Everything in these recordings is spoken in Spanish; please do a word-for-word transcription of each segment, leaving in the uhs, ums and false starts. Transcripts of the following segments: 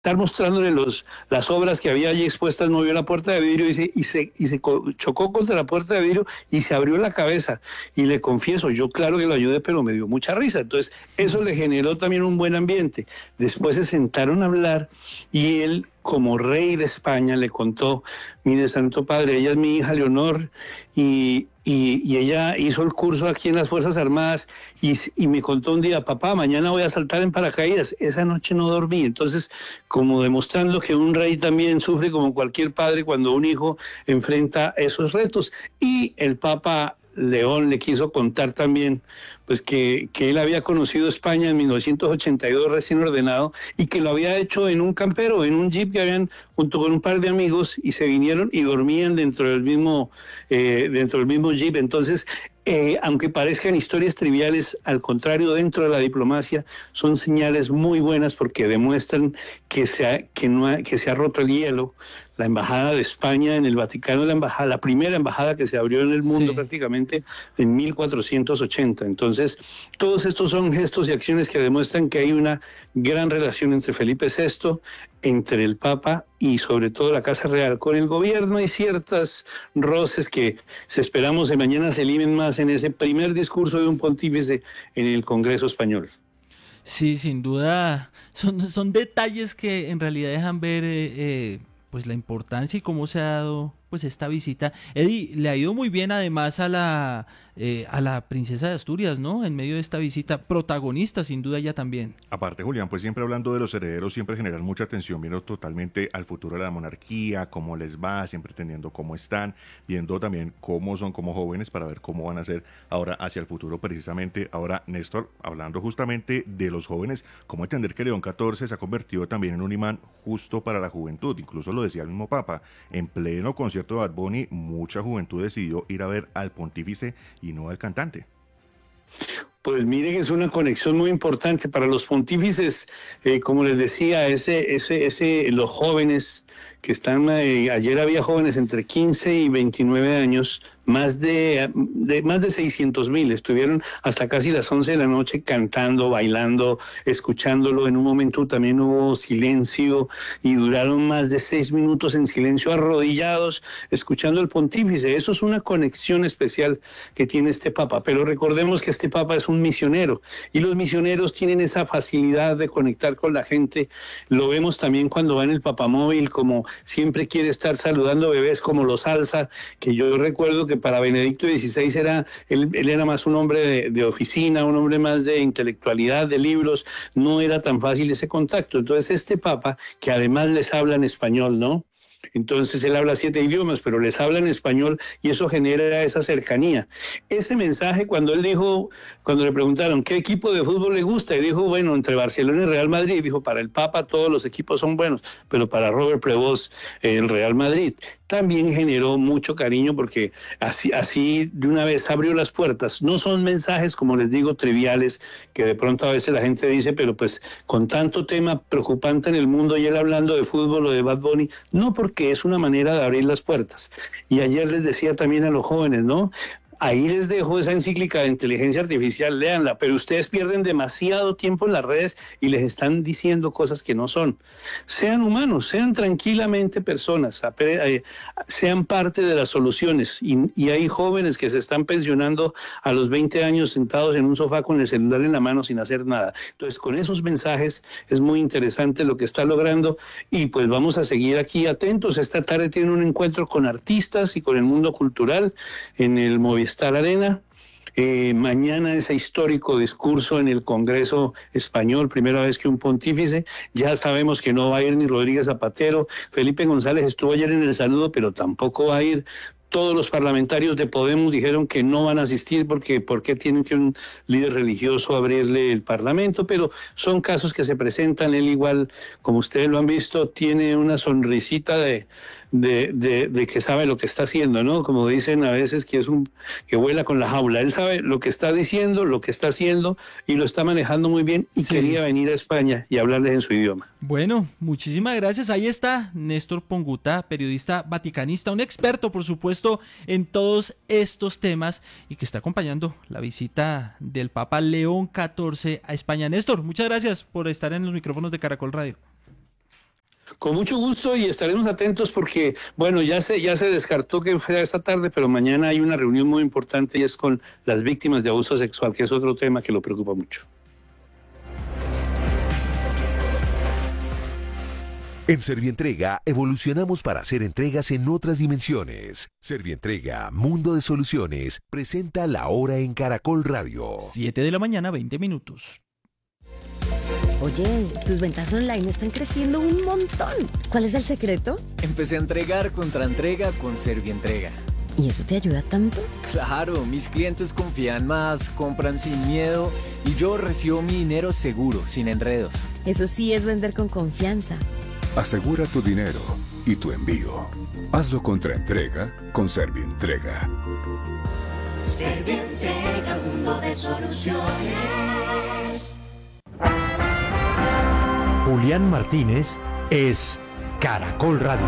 estar mostrándole los, las obras que había allí expuestas, movió la puerta de vidrio y se, y, se, y se chocó contra la puerta de vidrio y se abrió la cabeza. Y le confieso, yo claro que lo ayudé, pero me dio mucha risa. Entonces, eso le generó también un buen ambiente. Después se sentaron a hablar y él, como rey de España, le contó: mire, Santo Padre, ella es mi hija Leonor y, y, y ella hizo el curso aquí en las Fuerzas Armadas y, y me contó un día: papá, mañana voy a saltar en paracaídas. Esa noche no dormí. Entonces, como demostrando que un rey también sufre como cualquier padre cuando un hijo enfrenta esos retos. Y el Papa León le quiso contar también pues que, que él había conocido España en mil novecientos ochenta y dos recién ordenado y que lo había hecho en un campero, en un jeep que habían junto con un par de amigos y se vinieron y dormían dentro del mismo, eh, dentro del mismo jeep. Entonces, eh, aunque parezcan historias triviales, al contrario, dentro de la diplomacia son señales muy buenas porque demuestran que se ha, que no ha, que se ha roto el hielo. La embajada de España en el Vaticano, la embajada, la primera embajada que se abrió en el mundo, sí, prácticamente en mil cuatrocientos ochenta. Entonces, todos estos son gestos y acciones que demuestran que hay una gran relación entre Felipe sexto, entre el Papa y sobre todo la Casa Real. Con el gobierno hay ciertas roces que se esperamos de mañana se limen más en ese primer discurso de un pontífice en el Congreso español. Sí, sin duda, son, son detalles que en realidad dejan ver eh, eh, pues la importancia y cómo se ha dado pues esta visita. Eddie, le ha ido muy bien además a la eh, a la princesa de Asturias, ¿no? En medio de esta visita, protagonista sin duda ella también. Aparte, Julián, pues siempre hablando de los herederos, siempre generan mucha atención, viendo totalmente al futuro de la monarquía, cómo les va, siempre entendiendo cómo están, viendo también cómo son como jóvenes para ver cómo van a ser ahora hacia el futuro precisamente. Ahora, Néstor, hablando justamente de los jóvenes, cómo entender que León catorce se ha convertido también en un imán justo para la juventud, incluso lo decía el mismo Papa, en pleno concierto de Bad Bunny, mucha juventud decidió ir a ver al pontífice y no al cantante. Pues miren, es una conexión muy importante para los pontífices, eh, como les decía, ese, ese, ese, los jóvenes que están, eh, ayer había jóvenes entre quince y veintinueve años, más de, de más de seiscientos mil, estuvieron hasta casi las once de la noche cantando, bailando, escuchándolo. En un momento también hubo silencio y duraron más de seis minutos en silencio, arrodillados, escuchando al pontífice. Eso es una conexión especial que tiene este Papa, pero recordemos que este Papa es un misionero y los misioneros tienen esa facilidad de conectar con la gente. Lo vemos también cuando va en el papamóvil, como siempre quiere estar saludando bebés, como los alza, que yo recuerdo que para Benedicto dieciséis era, él, él era más un hombre de, de oficina, un hombre más de intelectualidad, de libros, no era tan fácil ese contacto. Entonces este Papa, que además les habla en español, ¿no? Entonces él habla siete idiomas, pero les habla en español y eso genera esa cercanía. Ese mensaje cuando él dijo, cuando le preguntaron qué equipo de fútbol le gusta, y dijo, bueno, entre Barcelona y Real Madrid, y dijo, para el Papa todos los equipos son buenos, pero para Robert Prevost el Real Madrid. También generó mucho cariño porque así, así de una vez abrió las puertas. No son mensajes, como les digo, triviales, que de pronto a veces la gente dice, pero pues con tanto tema preocupante en el mundo y él hablando de fútbol o de Bad Bunny, no, porque es una manera de abrir las puertas. Y ayer les decía también a los jóvenes, ¿no? Ahí les dejo esa encíclica de inteligencia artificial, léanla, pero ustedes pierden demasiado tiempo en las redes y les están diciendo cosas que no son. Sean humanos, sean tranquilamente personas, sean parte de las soluciones. Y, y hay jóvenes que se están pensionando a los veinte años sentados en un sofá con el celular en la mano sin hacer nada. Entonces, con esos mensajes es muy interesante lo que está logrando y pues vamos a seguir aquí atentos. Esta tarde tiene un encuentro con artistas y con el mundo cultural en el Movistar Movistar Arena. Eh, mañana ese histórico discurso en el Congreso Español, primera vez que un pontífice. Ya sabemos que no va a ir ni Rodríguez Zapatero. Felipe González estuvo ayer en el saludo, pero tampoco va a ir. Todos los parlamentarios de Podemos dijeron que no van a asistir porque ¿por qué tienen que un líder religioso abrirle el parlamento? Pero son casos que se presentan. Él igual, como ustedes lo han visto, tiene una sonrisita de, de, de, de que sabe lo que está haciendo, ¿no? Como dicen a veces que es un que vuela con la jaula. Él sabe lo que está diciendo, lo que está haciendo y lo está manejando muy bien y sí. Quería venir a España y hablarles en su idioma. Bueno, muchísimas gracias. Ahí está Néstor Ponguta, periodista vaticanista, un experto, por supuesto, en todos estos temas y que está acompañando la visita del Papa León catorce a España. Néstor, muchas gracias por estar en los micrófonos de Caracol Radio. Con mucho gusto y estaremos atentos porque, bueno, ya se, ya se descartó que fuera esta tarde, pero mañana hay una reunión muy importante y es con las víctimas de abuso sexual, que es otro tema que lo preocupa mucho. En Servientrega evolucionamos para hacer entregas en otras dimensiones. Servientrega, Mundo de Soluciones, presenta La Hora en Caracol Radio. siete de la mañana, veinte minutos. Oye, tus ventas online están creciendo un montón. ¿Cuál es el secreto? Empecé a entregar contra entrega con Servientrega. ¿Y eso te ayuda tanto? Claro, mis clientes confían más, compran sin miedo y yo recibo mi dinero seguro, sin enredos. Eso sí es vender con confianza. Asegura tu dinero y tu envío. Hazlo contra entrega con Servientrega. Servientrega, mundo de soluciones. Julián Martínez es Caracol Radio.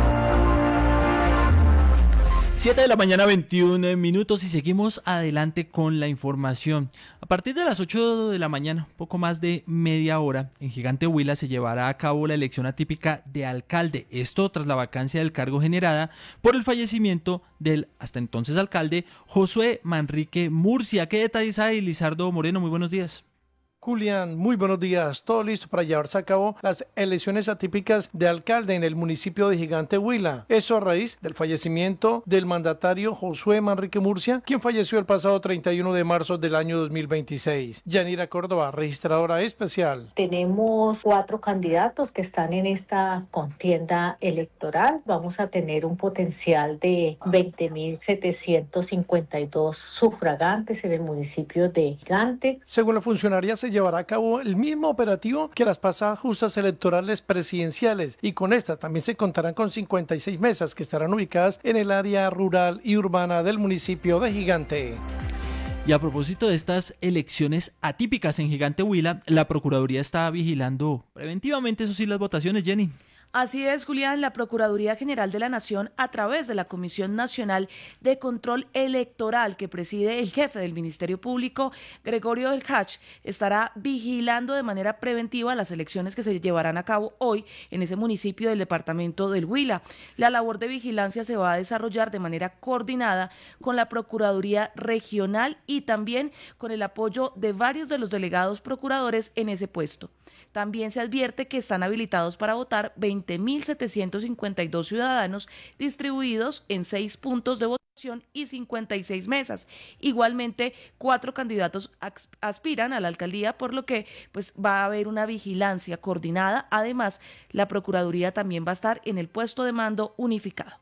siete de la mañana, veintiún minutos y seguimos adelante con la información. A partir de las ocho de la mañana, poco más de media hora, en Gigante Huila se llevará a cabo la elección atípica de alcalde. Esto tras la vacancia del cargo generada por el fallecimiento del hasta entonces alcalde Josué Manrique Murcia. ¿Qué detalles hay, Lizardo Moreno? Muy buenos días. Julián, muy buenos días. Todo listo para llevarse a cabo las elecciones atípicas de alcalde en el municipio de Gigante Huila. Eso a raíz del fallecimiento del mandatario Josué Manrique Murcia, quien falleció el pasado treinta y uno de marzo del año dos mil veintiséis. Yanira Córdoba, registradora especial. Tenemos cuatro candidatos que están en esta contienda electoral. Vamos a tener un potencial de veinte mil setecientos cincuenta y dos sufragantes en el municipio de Gigante. Según la funcionaria, se llevará a cabo el mismo operativo que las pasadas justas electorales presidenciales y con estas también se contarán con cincuenta y seis mesas que estarán ubicadas en el área rural y urbana del municipio de Gigante. Y a propósito de estas elecciones atípicas en Gigante Huila, la Procuraduría está vigilando preventivamente, eso sí, las votaciones, Jenny. Así es, Julián, la Procuraduría General de la Nación, a través de la Comisión Nacional de Control Electoral que preside el jefe del Ministerio Público, Gregorio del Hach, estará vigilando de manera preventiva las elecciones que se llevarán a cabo hoy en ese municipio del departamento del Huila. La labor de vigilancia se va a desarrollar de manera coordinada con la Procuraduría Regional y también con el apoyo de varios de los delegados procuradores en ese puesto. También se advierte que están habilitados para votar veinte mil setecientos cincuenta y dos ciudadanos distribuidos en seis puntos de votación y cincuenta y seis mesas. Igualmente, cuatro candidatos aspiran a la alcaldía, por lo que pues va a haber una vigilancia coordinada. Además, la Procuraduría también va a estar en el puesto de mando unificado.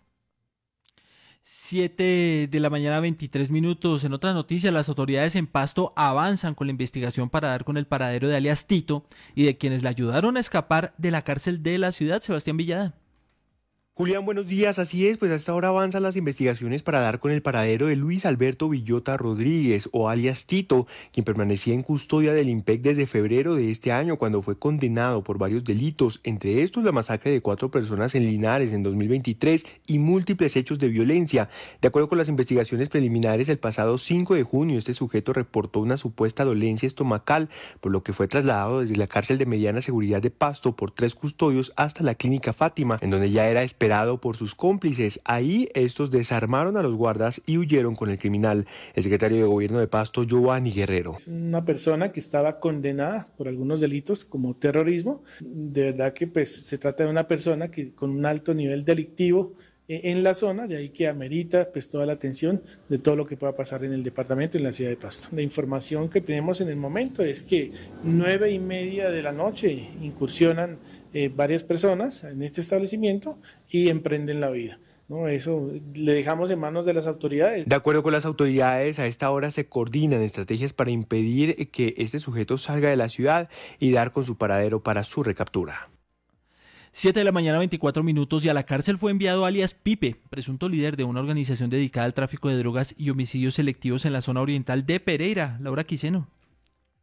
siete de la mañana, veintitrés minutos. En otras noticias, las autoridades en Pasto avanzan con la investigación para dar con el paradero de alias Tito y de quienes le ayudaron a escapar de la cárcel de la ciudad. Sebastián Villada. Julián, buenos días. Así es, pues hasta ahora avanzan las investigaciones para dar con el paradero de Luis Alberto Villota Rodríguez, o alias Tito, quien permanecía en custodia del IMPEC desde febrero de este año, cuando fue condenado por varios delitos, entre estos la masacre de cuatro personas en Linares en dos mil veintitrés y múltiples hechos de violencia. De acuerdo con las investigaciones preliminares, el pasado cinco de junio este sujeto reportó una supuesta dolencia estomacal, por lo que fue trasladado desde la cárcel de mediana seguridad de Pasto por tres custodios hasta la clínica Fátima, en donde ya era esperado por sus cómplices. Ahí estos desarmaron a los guardas y huyeron con el criminal. El secretario de Gobierno de Pasto, Giovanni Guerrero. Es una persona que estaba condenada por algunos delitos como terrorismo. De verdad que pues se trata de una persona que con un alto nivel delictivo en la zona, de ahí que amerita pues toda la atención de todo lo que pueda pasar en el departamento y en la ciudad de Pasto. La información que tenemos en el momento es que nueve y media de la noche incursionan eh, varias personas en este establecimiento y emprenden la vida. No, eso le dejamos en manos de las autoridades. De acuerdo con las autoridades, a esta hora se coordinan estrategias para impedir que este sujeto salga de la ciudad y dar con su paradero para su recaptura. siete de la mañana, veinticuatro minutos, y a la cárcel fue enviado alias Pipe, presunto líder de una organización dedicada al tráfico de drogas y homicidios selectivos en la zona oriental de Pereira. Laura Quiseno.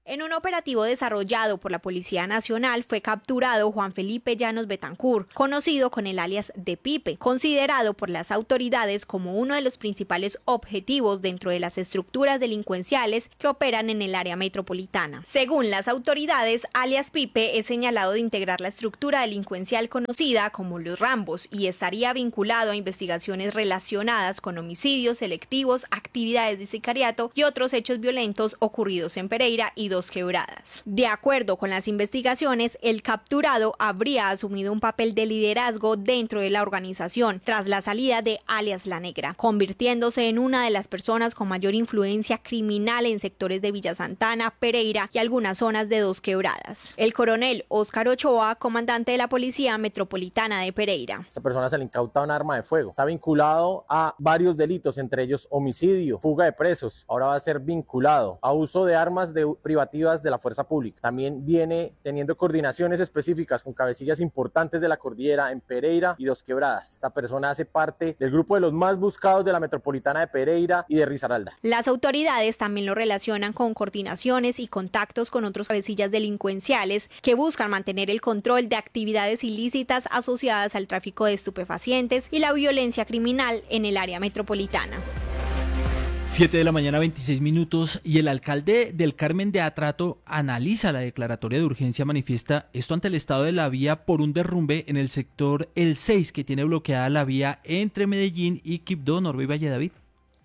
En un operativo desarrollado por la Policía Nacional fue capturado Juan Felipe Llanos Betancourt, conocido con el alias de Pipe, considerado por las autoridades como uno de los principales objetivos dentro de las estructuras delincuenciales que operan en el área metropolitana. Según las autoridades, alias Pipe es señalado de integrar la estructura delincuencial conocida como Los Rambos y estaría vinculado a investigaciones relacionadas con homicidios selectivos, actividades de sicariato y otros hechos violentos ocurridos en Pereira y Dos Quebradas. De acuerdo con las investigaciones, el capturado habría asumido un papel de liderazgo dentro de la organización tras la salida de alias La Negra, convirtiéndose en una de las personas con mayor influencia criminal en sectores de Villa Santana, Pereira y algunas zonas de Dos Quebradas. El coronel Óscar Ochoa, comandante de la Policía Metropolitana de Pereira. Esta persona se le incauta un arma de fuego. Está vinculado a varios delitos, entre ellos homicidio, fuga de presos. Ahora va a ser vinculado a uso de armas de privativas de la fuerza pública. También viene teniendo coordinaciones específicas con cabecillas importantes de la cordillera en Pereira y Dos Quebradas. Esta persona hace parte del grupo de los más buscados de la metropolitana de Pereira y de Risaralda. Las autoridades también lo relacionan con coordinaciones y contactos con otros cabecillas delincuenciales que buscan mantener el control de actividades ilícitas asociadas al tráfico de estupefacientes y la violencia criminal en el área metropolitana. siete de la mañana, veintiséis minutos, y el alcalde del Carmen de Atrato analiza la declaratoria de urgencia, manifiesta esto ante el estado de la vía por un derrumbe en el sector El seis, que tiene bloqueada la vía entre Medellín y Quibdó. Norbe y Valle David.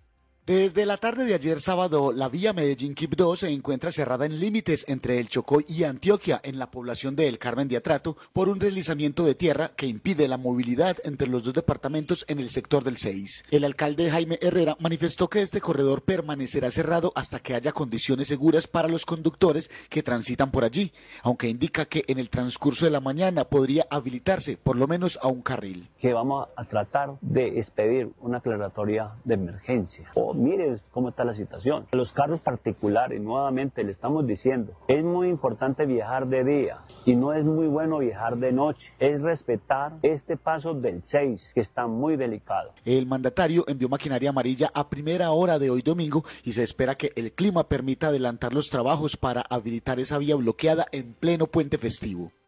Desde la tarde de ayer sábado, la vía Medellín-Quibdó se encuentra cerrada en límites entre el Chocó y Antioquia, en la población de El Carmen de Atrato, por un deslizamiento de tierra que impide la movilidad entre los dos departamentos en el sector del seis. El alcalde Jaime Herrera manifestó que este corredor permanecerá cerrado hasta que haya condiciones seguras para los conductores que transitan por allí, aunque indica que en el transcurso de la mañana podría habilitarse por lo menos a un carril. Que vamos a tratar de expedir una aclaratoria de emergencia. Oh, mire cómo está la situación. Los carros particulares, nuevamente le estamos diciendo, es muy importante viajar de día y no es muy bueno viajar de noche. Es respetar este paso del seis, que está muy delicado. El mandatario envió maquinaria amarilla a primera hora de hoy domingo y se espera que el clima permita adelantar los trabajos para habilitar esa vía bloqueada en pleno puente festivo.